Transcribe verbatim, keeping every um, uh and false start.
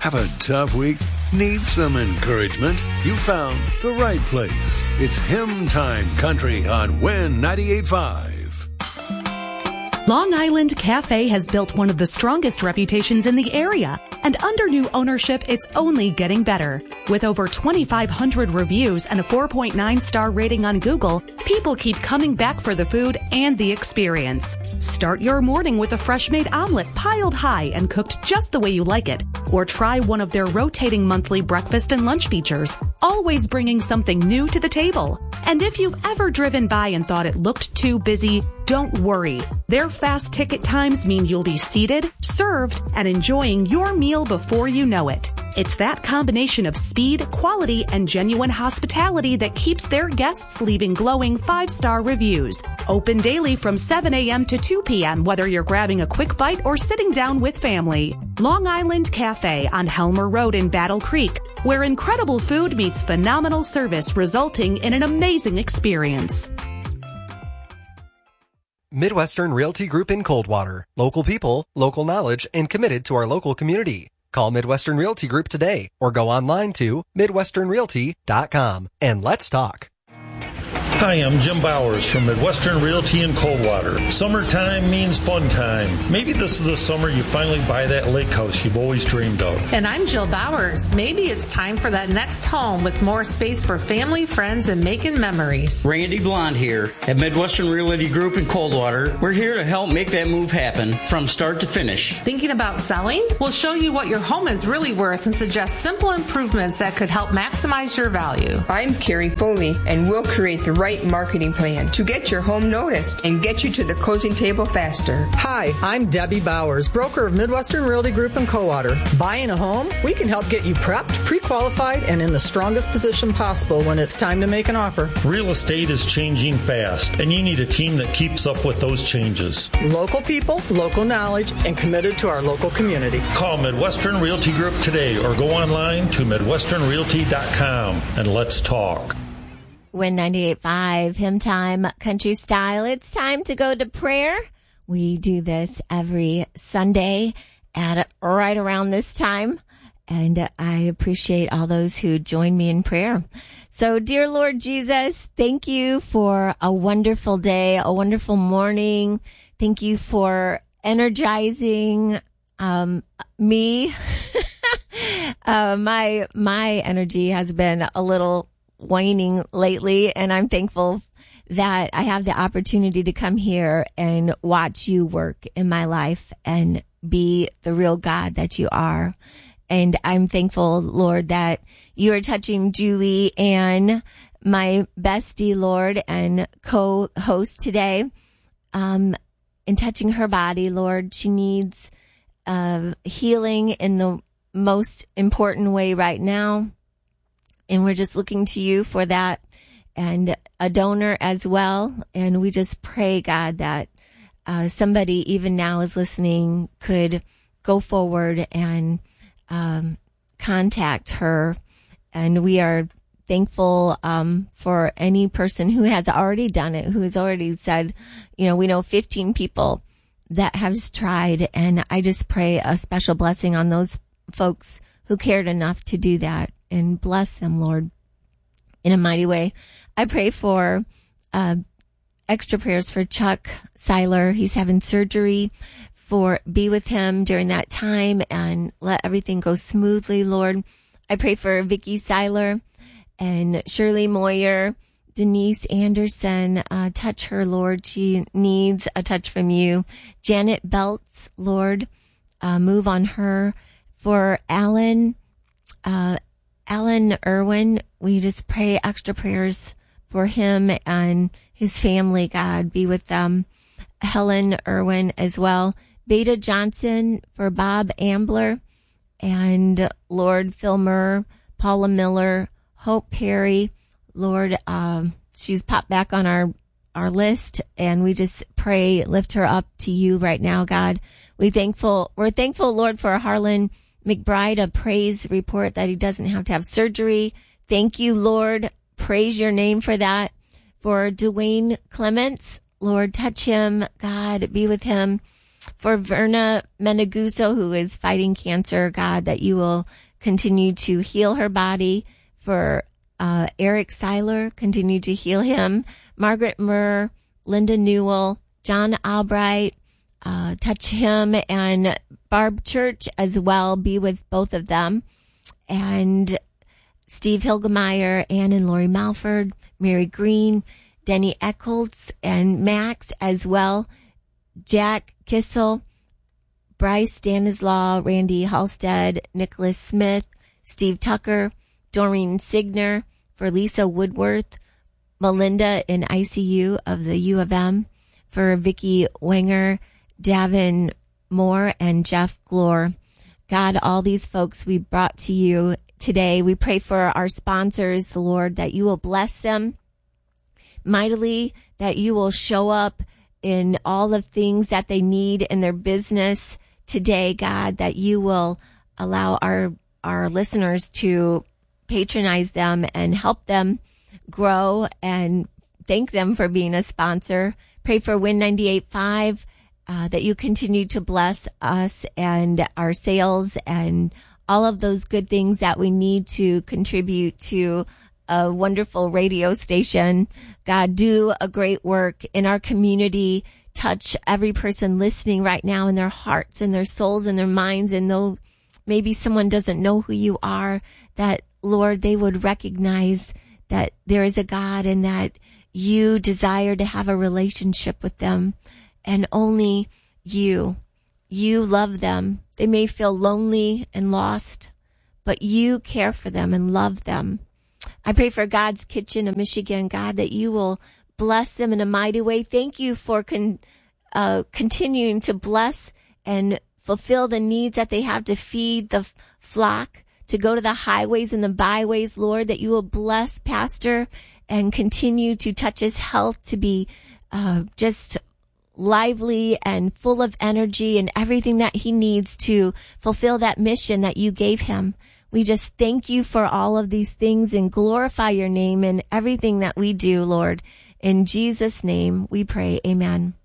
Have a tough week? Need some encouragement? You found the right place. It's Hymn Time Country on Win ninety-eight point five. Long Island Cafe has built one of the strongest reputations in the area, and under new ownership, it's only getting better. With over twenty-five hundred reviews and a four point nine star rating on Google, people keep coming back for the food and the experience. Start your morning with a fresh-made omelet piled high and cooked just the way you like it. Or try one of their rotating monthly breakfast and lunch features, always bringing something new to the table. And if you've ever driven by and thought it looked too busy, don't worry. Their fast ticket times mean you'll be seated, served, and enjoying your meal before you know it. It's that combination of speed, quality, and genuine hospitality that keeps their guests leaving glowing five-star reviews. Open daily from seven a.m. to two p.m. whether you're grabbing a quick bite or sitting down with family. Long Island Cafe on Helmer Road in Battle Creek, where incredible food meets phenomenal service, resulting in an amazing experience. Midwestern Realty Group in Coldwater. Local people, local knowledge, and committed to our local community. Call Midwestern Realty Group today or go online to midwestern realty dot com and let's talk. Hi, I'm Jim Bowers from Midwestern Realty in Coldwater. Summertime means fun time. Maybe this is the summer you finally buy that lake house you've always dreamed of. And I'm Jill Bowers. Maybe it's time for that next home with more space for family, friends, and making memories. Randy Blonde here at Midwestern Realty Group in Coldwater. We're here to help make that move happen from start to finish. Thinking about selling? We'll show you what your home is really worth and suggest simple improvements that could help maximize your value. I'm Carrie Foley, and we'll create the right marketing plan to get your home noticed and get you to the closing table faster. Hi, I'm Debbie Bowers, broker of Midwestern Realty Group in Coldwater. Buying a home? We can help get you prepped, pre-qualified, and in the strongest position possible when it's time to make an offer. Real estate is changing fast, and you need a team that keeps up with those changes. Local people, local knowledge, and committed to our local community. Call Midwestern Realty Group today or go online to midwestern realty dot com and let's talk. Win ninety-eight point five, Hymn Time Country Style. It's time to go to prayer. We do this every Sunday at right around this time. And I appreciate all those who join me in prayer. So, dear Lord Jesus, thank you for a wonderful day, a wonderful morning. Thank you for energizing um, me. uh, my my energy has been a little waning lately, and I'm thankful that I have the opportunity to come here and watch you work in my life and be the real God that you are. And I'm thankful, Lord, that you are touching Julie Ann, my bestie, Lord, and co-host today, um, and touching her body, Lord. She needs uh, healing in the most important way right now. And we're just looking to you for that, and a donor as well. And we just pray, God, that uh, somebody even now is listening could go forward and um, contact her. And we are thankful um, for any person who has already done it, who has already said, you know, we know fifteen people that have tried. And I just pray a special blessing on those folks who cared enough to do that. And bless them, Lord, in a mighty way. I pray for uh, extra prayers for Chuck Seiler. He's having surgery. For be with him during that time and let everything go smoothly, Lord. I pray for Vicky Seiler and Shirley Moyer, Denise Anderson. Uh, touch her, Lord. She needs a touch from you. Janet Belts, Lord, uh, move on her. For Alan, uh, Alan Irwin, we just pray extra prayers for him and his family, God, be with them. Helen Irwin as well. Beta Johnson for Bob Ambler and Lord Filmer, Paula Miller, Hope Perry. Lord, um, she's popped back on our, our list, and we just pray, lift her up to you right now, God. We thankful, we're thankful, Lord, for Harlan McBride, a praise report that he doesn't have to have surgery. Thank you, Lord. Praise your name for that. For Dwayne Clements, Lord, touch him. God, be with him. For Verna Meneguso, who is fighting cancer, God, that you will continue to heal her body. For uh, Eric Seiler, continue to heal him. Margaret Murr, Linda Newell, John Albright, uh, touch him, and Barb Church as well. Be with both of them. And Steve Hilgemeyer, Ann and Lori Malford, Mary Green, Denny Eckholtz, and Max as well. Jack Kissel, Bryce Stanislaw, Randy Halstead, Nicholas Smith, Steve Tucker, Doreen Signer, for Lisa Woodworth, Melinda in I C U of the U of M, for Vicki Wenger, Davin Moore, and Jeff Glore. God, all these folks we brought to you today. We pray for our sponsors, Lord, that you will bless them mightily, that you will show up in all the things that they need in their business today, God, that you will allow our, our listeners to patronize them and help them grow, and thank them for being a sponsor. Pray for Win ninety-eight point five, uh, that you continue to bless us and our sales and all of those good things that we need to contribute to a wonderful radio station. God, do a great work in our community. Touch every person listening right now in their hearts and their souls and their minds. And though maybe someone doesn't know who you are, that, Lord, they would recognize that there is a God and that you desire to have a relationship with them, and only you. You love them. They may feel lonely and lost, but you care for them and love them. I pray for God's Kitchen of Michigan, God, that you will bless them in a mighty way. Thank you for con- uh, continuing to bless and fulfill the needs that they have to feed the f- flock, to go to the highways and the byways, Lord, that you will bless Pastor and continue to touch his health to be uh, just lively and full of energy and everything that he needs to fulfill that mission that you gave him. We just thank you for all of these things and glorify your name in everything that we do, Lord. In Jesus' name we pray. Amen.